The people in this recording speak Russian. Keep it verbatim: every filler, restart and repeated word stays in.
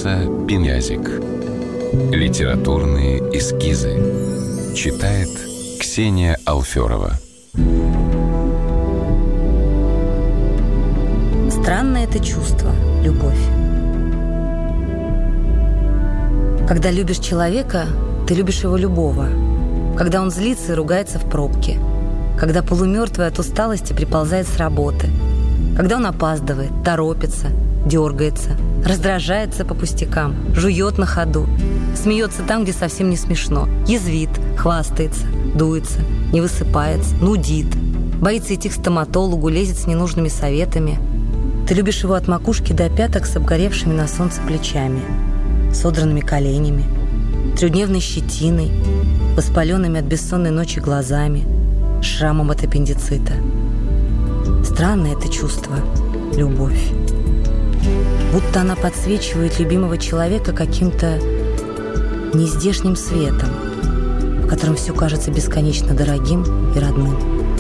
Лариса Пинязик. Литературные эскизы. Читает Ксения Алферова. Странное это чувство – любовь. Когда любишь человека, ты любишь его любого. Когда он злится и ругается в пробке. Когда полумертвый от усталости приползает с работы. Когда он опаздывает, торопится, дергается, раздражается по пустякам, жует на ходу, смеется там, где совсем не смешно, язвит, хвастается, дуется, не высыпается, нудит, боится идти к стоматологу, лезет с ненужными советами. Ты любишь его от макушки до пяток с обгоревшими на солнце плечами, содранными коленями, трехдневной щетиной, воспаленными от бессонной ночи глазами, шрамом от аппендицита. Странное это чувство – любовь. Будто она подсвечивает любимого человека каким-то нездешним светом, в котором все кажется бесконечно дорогим и родным.